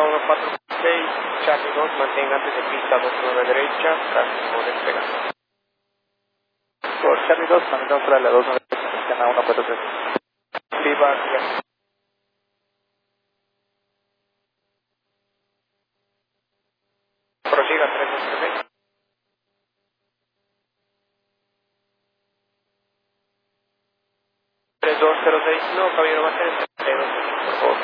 146, Charlie 2, mantenga antes de pista 29 derecha, tráfico despegado. Por Charlie 2, mantengamos para la 29 derecha, 143. Viva Vía. Prosiga 326. No, caballero, va a ser el 32, por favor.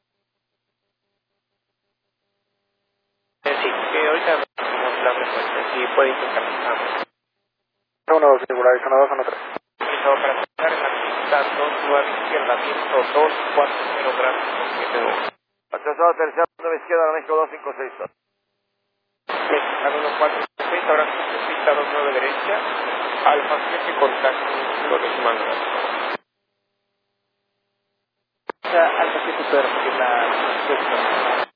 Sí, ahorita tenemos la frecuencia, sí, puede intentar. 1, 2, regular, 1, 2, 1, 3. Listo, para empezar en la pista 29 izquierda, viento 240 grados con 72. Acceso a tercera, 9 izquierda, México 256. Mexicano 146, ahora pista 29 derecha, Alfa 7, contacto 1 decimal 9. Alfa 7 puede repetir la respuesta.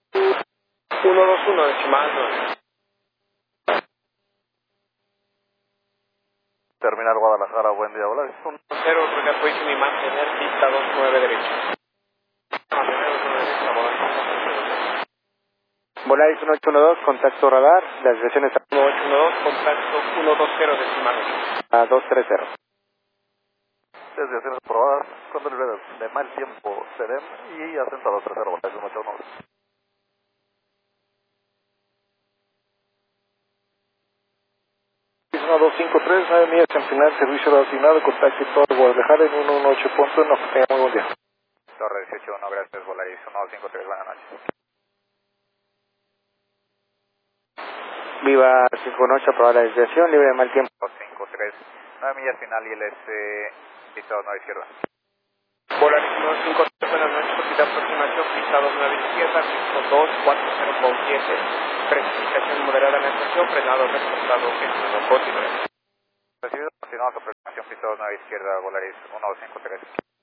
121 decimal 9. Terminal Guadalajara, buen día, Volaris. 0, Regapuísimo y mantener pista 29 derecha. Mantener 29 derecha, Volaris. Volaris 1812, contacto radar, las direcciones 1812, contacto 120 decimal 8. a 230. Desviaciones probadas, con nivel de mal tiempo, serén y ascenso a 230, Volaris 1812. 1253, 9 millas en final, servicio asignado, contacto todo Guadalajara en 118.1, que tenga muy buen día. Torre 181, gracias, Volaris 1253, buenas noches. Viva 58, aprobada la desviación, libre de mal tiempo. 253, 9 millas final y el pista 9 izquierda. Volaris 153, buenas noches, copita aproximación, pista 29 izquierda, piso 240.7, precipitación moderada en la estación, frenado reportado en 1 continúe. Recibido, continuamos aproximación, pista 9 izquierda, Volaris 1253.